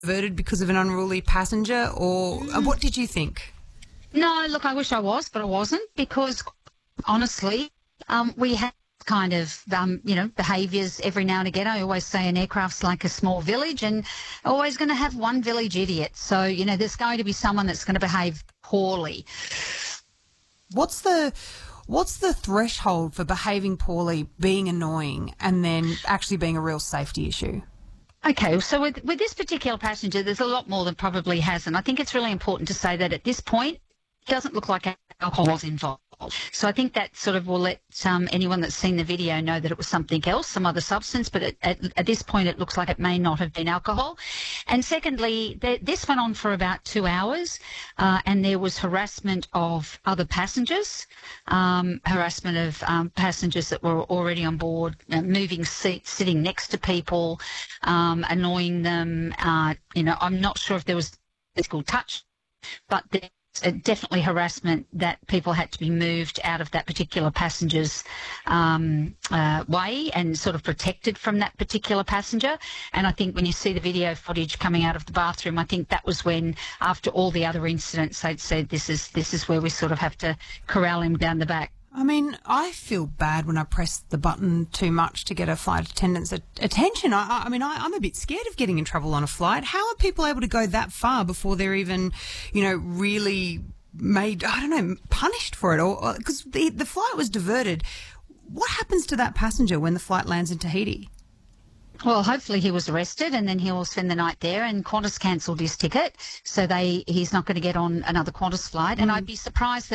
diverted because of an unruly passenger, or what did you think? No, look, I wish I was, but I wasn't, because honestly, we have kind of, behaviours every now and again. I always say an aircraft's like a small village, and always going to have one village idiot. So, there's going to be someone that's going to behave poorly. What's the threshold for behaving poorly, being annoying, and then actually being a real safety issue? Okay, so with this particular passenger, there's a lot more than probably has, and I think it's really important to say that at this point, it doesn't look like alcohol was involved. So I think that sort of will let anyone that's seen the video know that it was something else, some other substance, but at this point it looks like it may not have been alcohol. And secondly, this went on for about 2 hours, and there was harassment of other passengers, harassment of passengers that were already on board, moving seats, sitting next to people, annoying them. I'm not sure if there was physical touch, but definitely harassment that people had to be moved out of that particular passenger's way and sort of protected from that particular passenger. And I think when you see the video footage coming out of the bathroom, I think that was when, after all the other incidents, they'd said this is where we sort of have to corral him down the back. I mean, I feel bad when I press the button too much to get a flight attendant's attention. I'm a bit scared of getting in trouble on a flight. How are people able to go that far before they're even, really made, punished for it? Or because the flight was diverted. What happens to that passenger when the flight lands in Tahiti? Well, hopefully he was arrested, and then he'll spend the night there, and Qantas cancelled his ticket, so he's not going to get on another Qantas flight. And I'd be surprised that